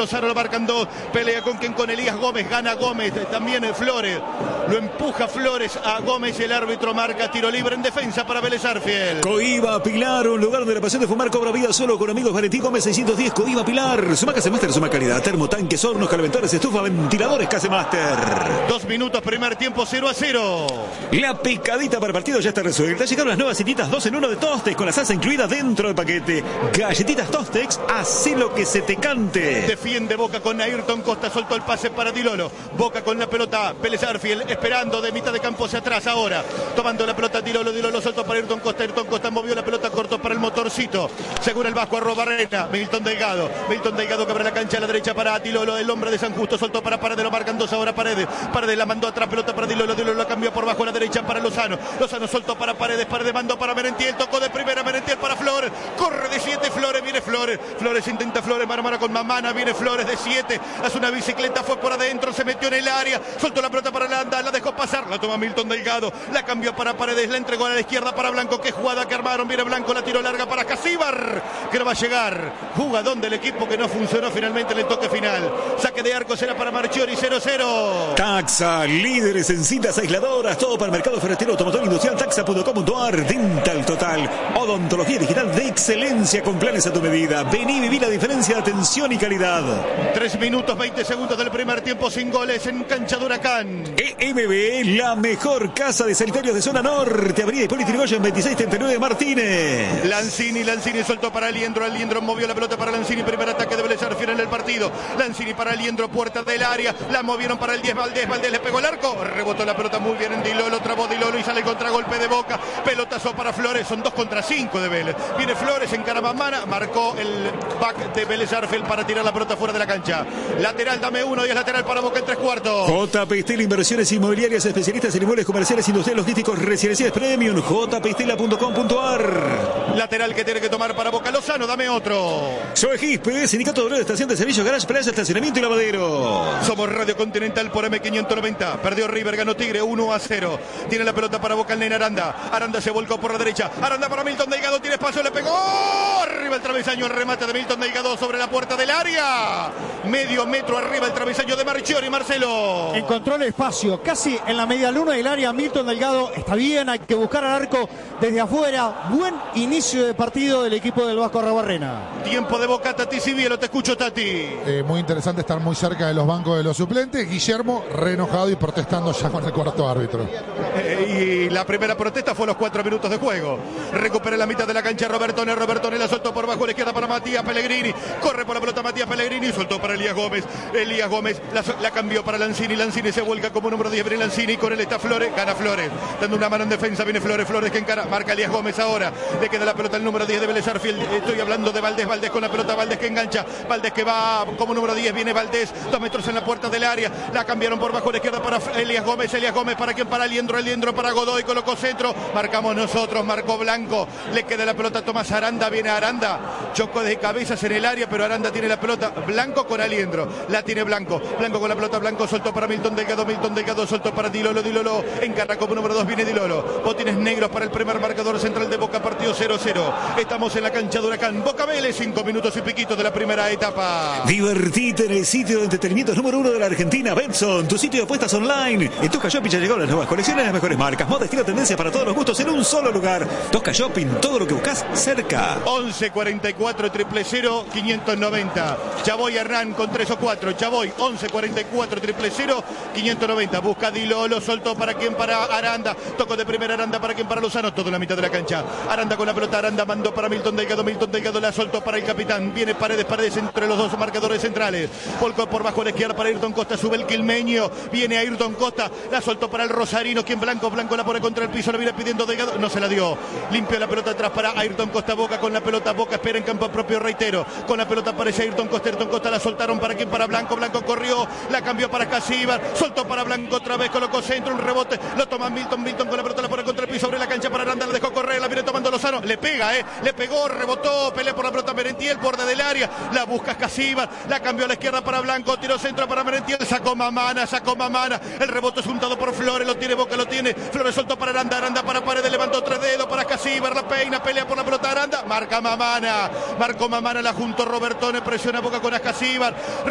Lozano, lo marcan 2. Pelea con quien, con Elías Gómez, gana Gómez, también Flores. Lo empuja Flores a Gómez, el árbitro marca tiro libre en defensa para Vélez Sarsfield. Cohiba Pilar, un lugar donde la pasión de fumar cobra vida solo con amigos. Valentín Gómez 610, Cohiba Pilar. Suma Casemaster, suma calidad. Termotanques, hornos, calentadores, estufa, ventiladores Casemaster. 2 minutos, primer tiempo, 0-0. La picadita para el partido ya está resuelta. Llegaron las nuevas cititas 2 en 1 de Tostex con la salsa incluida dentro del paquete. Galletitas Tostex, hacé lo que se te cante. Defiende Boca con Ayrton Costa, soltó el pase para Di Lolo. Boca con la pelota, Vélez Sarsfield esperando de mitad de campo hacia atrás ahora. Tomando la pelota Di Lolo soltó para Ayrton Costa movió la pelota, cortó para el motorcito. Segura el Vasco, Arrobarrena, Milton Delgado que abre la cancha a la derecha para Di Lolo, el hombre de San Justo, soltó para Paredes, lo marcan 2 ahora Paredes la mandó atrás, pelota para Di Lolo la cambió por bajo a la derecha para Lozano soltó para Paredes mandó para Merentiel, tocó de primera Merentiel para Flores, corre de 7 Flores, viene Flores intenta mano a mano con Mamana, viene Flores de 7, hace una bicicleta, fue por adentro, se metió en el área, soltó la pelota para Landa, la dejó pasar, la toma Milton Delgado, la cambió para Paredes, la entregó a la izquierda para Blanco, qué jugada que armaron, viene Blanco, la tiró larga para Casíbar, que no va a llegar, jugadón del equipo que no funcionó finalmente en el toque final, saque de arco será para Marchiori, 0-0. Taxa, líderes en cintas aisladoras, todo para el mercado ferretero, automotor industrial, taxa.com.ar, Dental Total, odontología digital de excelencia con planes a tu medida. Vení, viví la diferencia de atención y calidad. 3 minutos 20 segundos del primer tiempo sin goles en cancha de Huracán. EMB, la mejor casa de sanitarios de zona norte, avenida Hipólito Yrigoyen 2639 Martínez. Lanzini soltó para Aliendro movió la pelota para Lanzini, primer ataque de Vélez Sarsfield en el partido. Lanzini para Aliendro, puerta del área, la movieron para el 10 Valdés le pegó el arco, rebotó la pelota muy bien en Di Lolo, trabó Di Lolo y sale el contragolpe de Boca, pelotazo para Flores, son 2 contra 5 de Vélez. Viene Flores en Caramamana, marcó el back de Vélez Sarsfield para tirar la pelota fuera de la cancha. Lateral, dame 1 y es lateral para Boca en 3/4. JP Estela Inversiones Inmobiliarias, especialistas en inmuebles comerciales, industriales, logísticos, residenciales premium, jpestela.com.ar. Lateral que tiene que tomar para Boca, Lozano, dame otro. Soy Gispe, Sindicato Obrero de Estación de Servicio, Garage, Plaza, Estacionamiento y Lavadero. Somos Radio Continental por M590. Perdió River, ganó Tigre 1-0. Tiene la pelota para Boca el nene Aranda. Aranda se volcó por la derecha. Aranda para Milton Delgado, tiene espacio, le pegó. Arriba el travesaño, el remate de Milton Delgado sobre la puerta del área. Medio metro arriba el travesaño de Marchiori, Marcelo. Encontró el espacio, casi en la media luna del área. Milton Delgado está bien, hay que buscar al arco desde afuera. Buen inicio de partido del equipo del Vasco Arrobarrena. Tiempo de Boca, Tati Cibielo, te escucho, Tati. Muy interesante estar muy cerca de los bancos de los suplentes. Guillermo re enojado y protestando ya con el cuarto árbitro. Y la primera protesta fue a los 4 minutos de juego. Recupera la mitad de la cancha Robertone la soltó por bajo a la izquierda para Matías Pellegrini. Corre por la pelota Matías Pellegrini, soltó para Elías Gómez la cambió para Lanzini se vuelca como número 10, viene Lanzini, con él está Flores, gana Flores, dando una mano en defensa, viene Flores que encara, marca Elías Gómez ahora, le queda la pelota el número 10 de Vélez Sarsfield, estoy hablando de Valdés con la pelota, Valdés que engancha, Valdés que va como número 10, viene Valdés, 2 metros en la puerta del área, la cambiaron por bajo a la izquierda para Elías Gómez para quien, para Aliendro para Godoy, colocó centro, marcamos nosotros, marcó Blanco, le queda la pelota a Tomás Aranda, viene Aranda, chocó de cabezas en el área, pero Aranda tiene la pelota, Blanco con Aliendro, la tiene Blanco con la pelota, Blanco soltó para Milton Delgado soltó para Di Lolo encarga como número 2, viene Di Lolo, botines negros para el primer marcador central de Boca, partido 0-0, estamos en la cancha de Huracán, Boca Vélez, 5 minutos y piquito de la primera etapa. Divertite en el sitio de entretenimiento número 1 de la Argentina, Betson, tu sitio de apuestas online. En Tosca Shopping ya llegaron las nuevas colecciones, las mejores marcas, moda, estilo, tendencia para todos los gustos en un solo lugar. Tosca Shopping, todo lo que buscas cerca. 11 44 000 590. Chaboy Hernán con 3 o 4. Chaboy 11 44 000 590. Busca Di Lolo, soltó para quien, para Aranda. Tocó de primera Aranda para quien, para Lozano. Todo en la mitad de la cancha. Aranda con la pelota, Aranda mandó para Milton Delgado la soltó para el capitán. Viene Paredes entre los dos marcadores centrales. Volcó por bajo a la izquierda para Ayrton Costa. Sube el quilmeño. Viene Ayrton Costa. La soltó para el rosarino. Quien Blanco la pone contra el piso. La viene pidiendo Delgado. No se la dio. Limpió la pelota atrás para Ayrton Costa. Boca con la pelota. Boca espera en campo propio, reitero. Con la pelota aparece Ayrton Costa. La soltaron para quien, para Blanco. Blanco corrió. La cambió para Casíbar. Soltó para Blanco otra vez. Colocó centro. Un rebote. Lo toma Milton con la pelota. La pone contra el piso. Abre la cancha para Aranda. La dejó correr. La viene tomando Lozano. Le pega, le pegó. Rebotó. Pelea por la pelota Merentiel. Borde del área. La busca Casíbar. La cambió a la izquierda para Blanco. Tiró centro para Merentiel. Sacó Mamana. El rebote es untado por Flores. Lo tiene Boca. Flores soltó para Aranda. Aranda para Paredes. Levantó 3 dedos para Casíbar. La peina. Pelea por la pelota Aranda. Marca Mamana. Marcó Mamana. La juntó Robertone. Presiona Boca con Casíbar.